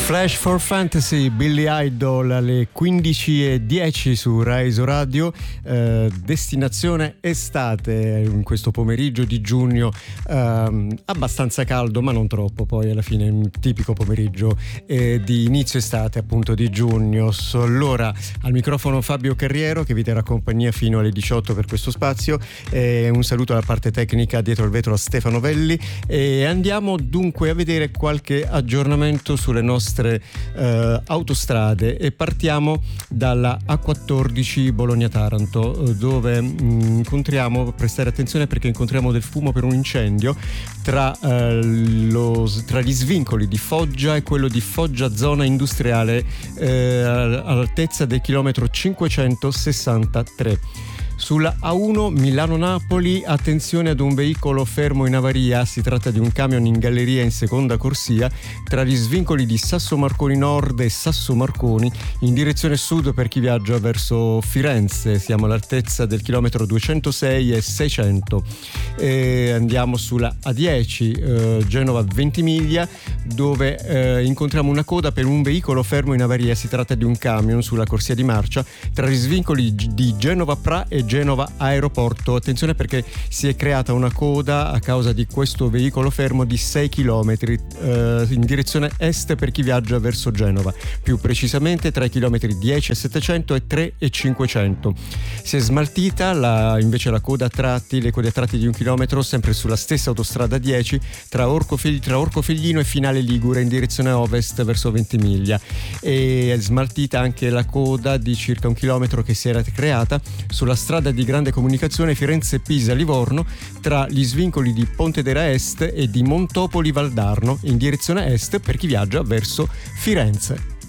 Flash for Fantasy, Billy Idol alle 15:10 su Rai Radio. Destinazione estate in questo pomeriggio di giugno, abbastanza caldo ma non troppo, poi alla fine è un tipico pomeriggio di inizio estate, appunto di giugno. Allora, al microfono Fabio Carriero che vi terrà compagnia fino alle 18 per questo spazio, un saluto alla parte tecnica dietro il vetro a Stefano Velli, e andiamo dunque a vedere qualche aggiornamento sulle nostre autostrade e partiamo dalla A14 Bologna-Taranto, dove incontriamo, prestare attenzione perché incontriamo del fumo per un incendio tra gli svincoli di Foggia e quello di Foggia zona industriale, all'altezza del chilometro 563. Sulla A1 Milano-Napoli, attenzione ad un veicolo fermo in avaria, si tratta di un camion in galleria in seconda corsia tra gli svincoli di Sasso Marconi Nord e Sasso Marconi in direzione sud per chi viaggia verso Firenze. Siamo all'altezza del chilometro 206 e 600. Andiamo sulla A10 Genova-Ventimiglia, dove incontriamo una coda per un veicolo fermo in avaria, si tratta di un camion sulla corsia di marcia tra gli svincoli di Genova Pra e Genova Aeroporto. Attenzione perché si è creata una coda a causa di questo veicolo fermo di 6 km in direzione est per chi viaggia verso Genova, più precisamente tra i chilometri 10 e 700 e 3 e 500. Si è smaltita invece la coda a tratti, le code a tratti di 1 chilometro sempre sulla stessa autostrada 10 tra Orcofiglino e Finale Ligure in direzione ovest verso Ventimiglia, e è smaltita anche la coda di circa 1 chilometro che si era creata sulla strada di grande comunicazione Firenze-Pisa-Livorno tra gli svincoli di Pontedera Est e di Montopoli Valdarno in direzione est per chi viaggia verso Firenze.